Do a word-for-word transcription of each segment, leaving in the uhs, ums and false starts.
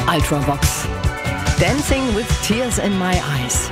Ultravox. Dancing with Tears in My Eyes.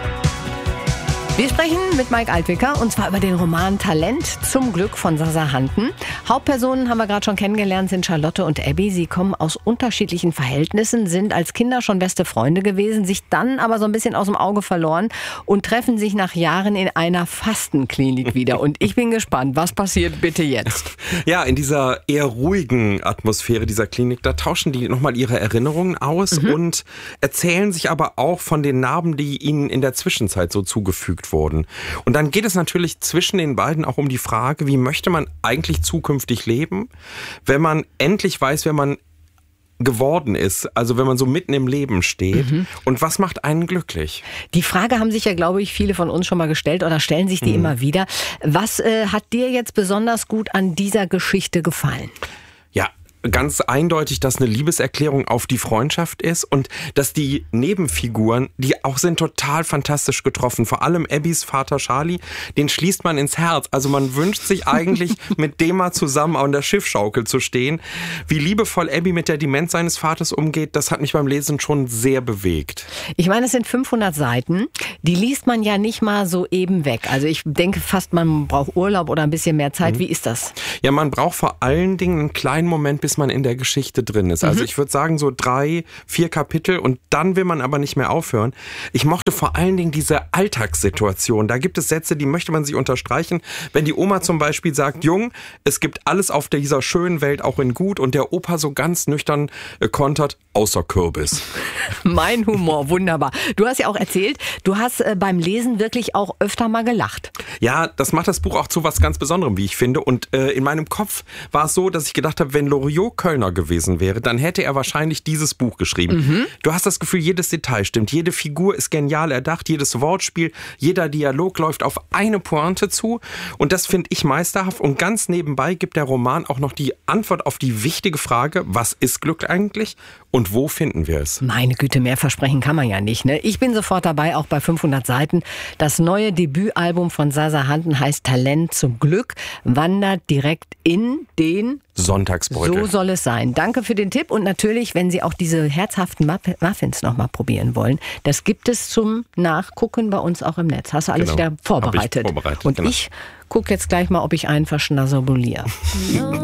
Wir sprechen mit Mike Altwicker und zwar über den Roman Talent zum Glück von Sasa Hanten. Hauptpersonen haben wir gerade schon kennengelernt, sind Charlotte und Abby. Sie kommen aus unterschiedlichen Verhältnissen, sind als Kinder schon beste Freunde gewesen, sich dann aber so ein bisschen aus dem Auge verloren und treffen sich nach Jahren in einer Fastenklinik wieder. Und ich bin gespannt, was passiert bitte jetzt? Ja, in dieser eher ruhigen Atmosphäre dieser Klinik, da tauschen die nochmal ihre Erinnerungen aus mhm. und erzählen sich aber auch von den Narben, die ihnen in der Zwischenzeit so zugefügt wurden. Und dann geht es natürlich zwischen den beiden auch um die Frage, wie möchte man eigentlich zukünftig leben, wenn man endlich weiß, wer man geworden ist, also wenn man so mitten im Leben steht mhm. und was macht einen glücklich? Die Frage haben sich ja, glaube ich, viele von uns schon mal gestellt oder stellen sich die mhm. immer wieder. Was äh, hat dir jetzt besonders gut an dieser Geschichte gefallen? Ja, ganz eindeutig, dass eine Liebeserklärung auf die Freundschaft ist und dass die Nebenfiguren, die auch sind, total fantastisch getroffen. Vor allem Abbys Vater Charlie, den schließt man ins Herz. Also man wünscht sich eigentlich, mit dem mal zusammen an der Schiffschaukel zu stehen. Wie liebevoll Abby mit der Demenz seines Vaters umgeht, das hat mich beim Lesen schon sehr bewegt. Ich meine, es sind fünfhundert Seiten. Die liest man ja nicht mal so eben weg. Also ich denke fast, man braucht Urlaub oder ein bisschen mehr Zeit. Mhm. Wie ist das? Ja, man braucht vor allen Dingen einen kleinen Moment, bis man in der Geschichte drin ist. Also mhm. ich würde sagen so drei, vier Kapitel und dann will man aber nicht mehr aufhören. Ich mochte vor allen Dingen diese Alltagssituation. Da gibt es Sätze, die möchte man sich unterstreichen. Wenn die Oma zum Beispiel sagt, Jung, es gibt alles auf dieser schönen Welt auch in gut und der Opa so ganz nüchtern äh, kontert, außer Kürbis. Mein Humor, wunderbar. Du hast ja auch erzählt, du hast äh, beim Lesen wirklich auch öfter mal gelacht. Ja, das macht das Buch auch zu was ganz Besonderem, wie ich finde. Und äh, in meinem Kopf war es so, dass ich gedacht habe, wenn Loriot Kölner gewesen wäre, dann hätte er wahrscheinlich dieses Buch geschrieben. Mhm. Du hast das Gefühl, jedes Detail stimmt, jede Figur ist genial erdacht, jedes Wortspiel, jeder Dialog läuft auf eine Pointe zu und das finde ich meisterhaft und ganz nebenbei gibt der Roman auch noch die Antwort auf die wichtige Frage, was ist Glück eigentlich und wo finden wir es? Meine Güte, mehr versprechen kann man ja nicht, ne? Ich bin sofort dabei, auch bei fünfhundert Seiten. Das neue Debütalbum von Sasa Hanten heißt Talent zum Glück, wandert direkt in den Sonntagsbeutel. So soll es sein. Danke für den Tipp und natürlich, wenn Sie auch diese herzhaften Muffins noch mal probieren wollen, das gibt es zum Nachgucken bei uns auch im Netz. Hast du alles genau. wieder vorbereitet? Hab ich vorbereitet. Und genau. ich gucke jetzt gleich mal, ob ich einen verschnassabuliere.